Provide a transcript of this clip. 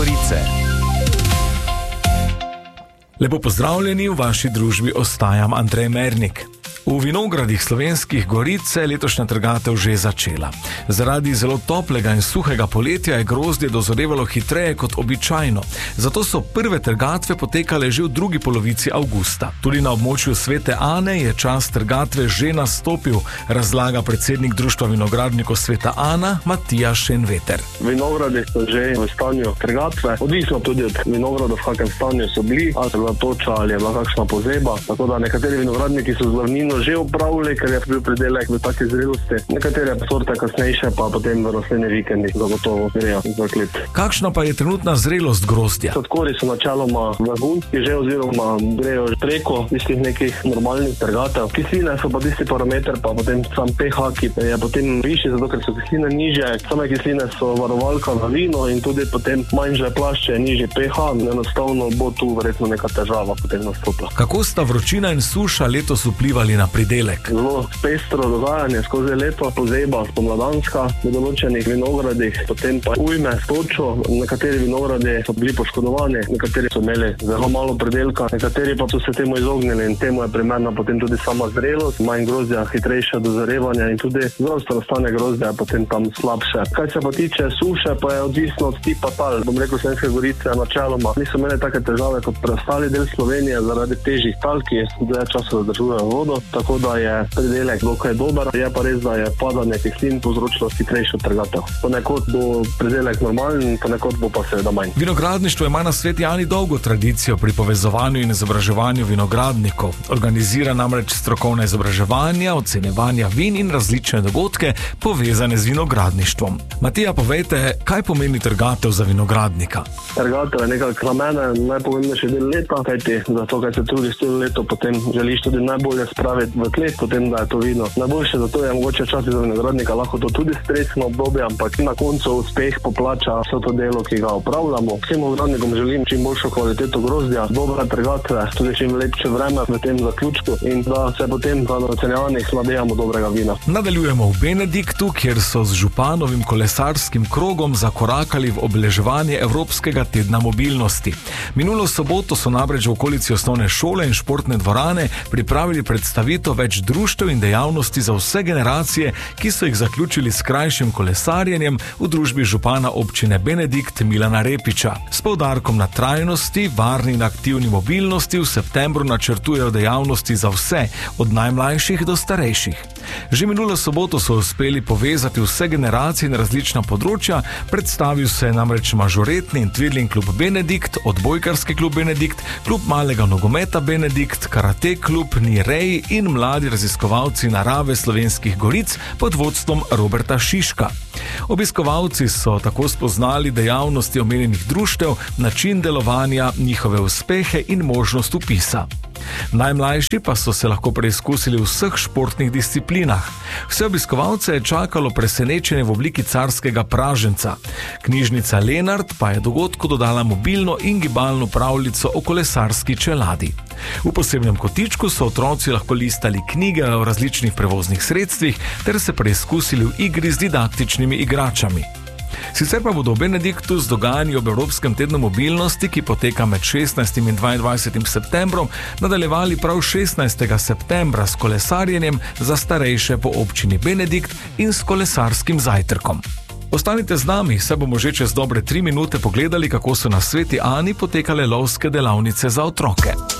Gorice. Lepo pozdravljeni, v vaši družbi ostajam Andrej Mernik. V vinogradih Slovenskih Goric se je letošnja trgatev že začela. Zaradi zelo toplega in suhega poletja je grozdje dozorevalo hitreje kot običajno. Zato so prve trgatve potekale že v drugi polovici avgusta. Tudi na območju Svete Ane je čas trgatve že nastopil, razlaga predsednik Društva vinogradnikov Sveta Ana Matija Šenveter. Vinogradi so že v stanju trgatve. Odvisno tudi od vinogradov, v kakem stanju so bili, ali je bila toča ali je bila kakšna pozeba. Tako da nekateri vinogradniki so zlavnino že upravili, ker je bil pridelek v taki zrelosti. Nekatere sorte kasnejše pa potem v naslednji vikendi zagotovo grejo za klet. Kakšna pa je trenutna zrelost grozdja? Sladkorji so načeloma vrhunski že oziroma grejo preko tistih nekih normalnih trgatev. Kisline so pa tisti parameter, pa potem sam pH, ki je potem višji, zato ker so kisline nižje. Same kisline so varovalka za vino in tudi potem manjše plašče, nižji pH. Enostavno bo tu verjetno neka težava potem nastopila. Kako sta vročina in suša letos vplivali na pridelek? Zelo pestro dogajanje skozi leto, pozeba spomladanska v določenih vinogradih, potem pa ujme s točo. Nekateri vinogradi so bili poškodovani, nekateri so imeli zelo malo pridelka, nekateri pa so se temu izognili in temu je primerna potem tudi sama zrelost, manj grozdja, hitrejše dozorevanje in tudi zdravstveno stanje grozdja je potem tam slabše. Kaj se pa tiče suše, pa je odvisno od tipa tal. Bom rekel, Slovenske Gorice načeloma niso imeli take težave kot preostali del Slovenije zaradi težjih tal, ki dlje časa zadržujejo vodo. Tako da je pridelek dokaj dober, je pa res, da je padanje kislin povzročilo hitrejšo trgatev. Ponekod bo pridelek normalen, ponekod bo pa seveda manj. Vinogradništvo ima na Sveti Ani dolgo tradicijo pri povezovanju in izobraževanju vinogradnikov. Organizira namreč strokovna izobraževanja, ocenjevanja vin in različne dogodke povezane z vinogradništvom. Matija, povejte, kaj pomeni trgatev za vinogradnika? Trgatev je nekako za mene najpomembnejši del leta, kajti zato, kaj se trudiš celo leto, potem želiš tudi najbolje spraviti v klet, potem da je to vino najboljše, zato je mogoče časi za vinogradnika lahko to tudi stresno obdobje, ampak na koncu uspeh poplača vse to delo, ki ga opravljamo. Vsem vinogradnikom želim čim boljšo kvaliteto grozdja, dobre trgatve, tudi čim lepše vreme v tem zaključku in da se potem na ocenjevanjih nadejamo dobrega vina. Nadaljujemo v Benediktu, kjer so z županovim kolesarskim krogom zakorakali v obeleževanje Evropskega tedna mobilnosti. Minulo soboto so namreč v okolici osnovne šole in športne dvorane pripravili predstavitev več društev in dejavnosti za vse generacije, ki so jih zaključili s krajšim kolesarjenjem v družbi župana občine Benedikt Milana Repiča. S poudarkom na trajnosti, varni in aktivni mobilnosti v septembru načrtujejo dejavnosti za vse, od najmlajših do starejših. Že minulo soboto so uspeli povezati vse generacije in različna področja, predstavil se je namreč mažoretni in twirling klub Benedikt, odbojkarski klub Benedikt, klub malega nogometa Benedikt, karate klub Nirej in mladi raziskovalci narave Slovenskih Goric pod vodstvom Roberta Šiška. Obiskovalci so tako spoznali dejavnosti omenjenih društev, način delovanja, njihove uspehe in možnost vpisa. Najmlajši pa so se lahko preizkusili v vseh športnih disciplinah. Vse obiskovalce je čakalo presenečenje v obliki carskega praženca. Knjižnica Lenart pa je dogodku dodala mobilno in gibalno pravljico o kolesarski čeladi. V posebnem kotičku so otroci lahko listali knjige o različnih prevoznih sredstvih ter se preizkusili v igri z didaktičnimi igračami. Sicer pa bodo v Benediktu z dogajanji ob Evropskem tednu mobilnosti, ki poteka med 16. in 22. septembrom, nadaljevali prav 16. septembra s kolesarjenjem za starejše po občini Benedikt in s kolesarskim zajtrkom. Ostanite z nami, saj bomo že čez dobre 3 minute pogledali, kako so na Sveti Ani potekale lovske delavnice za otroke.